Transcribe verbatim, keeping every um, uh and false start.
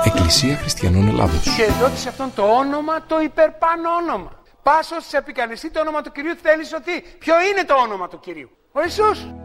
Εκκλησία Χριστιανών Ελλάδος. Και δότη αυτόν το όνομα, το υπερπάνω όνομα. Πάσος σε επικαλεστεί το όνομα του Κυρίου, θέλεις ότι ποιο είναι το όνομα του Κυρίου? Ο Ιησούς.